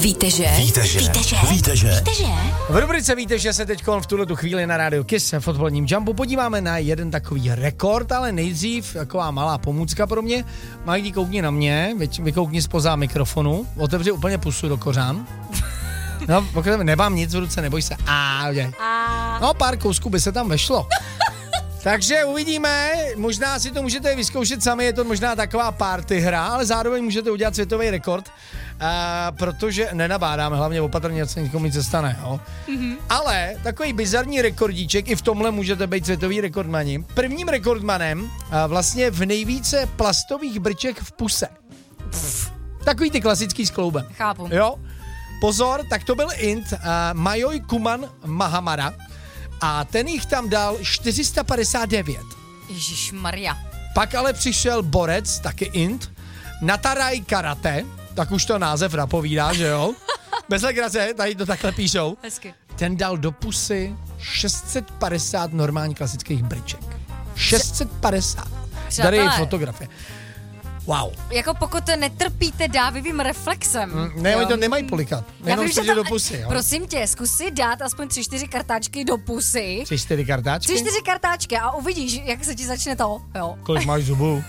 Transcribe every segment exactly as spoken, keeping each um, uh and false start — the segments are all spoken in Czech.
Víte, že? Víte, že? Víte, že? Víte, že? Víte, že? V rubrice Víte, že se teď v tuhletu chvíli na rádiu Kiss v fotbalním jumpu podíváme na jeden takový rekord, ale nejdřív taková malá pomůcka pro mě. Majdi, koukni na mě, vykoukni spoza mikrofonu, otevři úplně pusu do kořán. No, pokud nemám nic v ruce, neboj se. A, A... No, pár kousků by se tam vešlo. Takže uvidíme, možná si to můžete vyzkoušet sami, je to možná taková party hra, ale zároveň můžete udělat světový rekord, uh, protože nenabádáme, hlavně opatrně, se nikomu nic stane, jo. Mm-hmm. Ale takový bizarní rekordíček, i v tomhle můžete být světový rekordmani. Prvním rekordmanem uh, vlastně v nejvíce plastových brček v puse. Pff, takový ty klasický s kloubem. Chápu. Jo. Pozor, tak to byl Int, uh, Majoj Kuman Mahamara. A ten jich tam dal čtyři sta padesát devět. Ježišmarja. Pak ale přišel borec, taky Int, Nataraj Karate, tak už to název napovídá, že jo? Bez legrace, tady to takhle píšou. Hezky. Ten dal do pusy šest set padesát normálních klasických brček. šest set padesát. Tady je fotografie. Wow. Jako pokud netrpíte dávivým reflexem. Mm, ne, oni to nemají polikat. Jenom vím, si tam, do pusy, jo? Prosím tě, zkus si dát aspoň tři, čtyři kartáčky do pusy. Tři, čtyři kartáčky? Tři, čtyři kartáčky a uvidíš, jak se ti začne to, jo. Kolik máš zubů?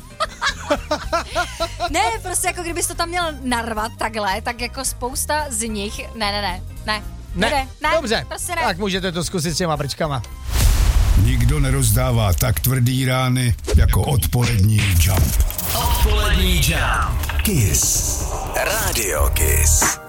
Ne, prostě jako kdybys to tam měl narvat takhle, tak jako spousta z nich, ne, ne, ne, ne. Ne, ne, ne dobře, prostě ne. Tak můžete to zkusit s těma brčkama. Nikdo nerozdává tak tvrdý rány jako odpolední jump. Odpolední jump. Kiss. Radio Kiss.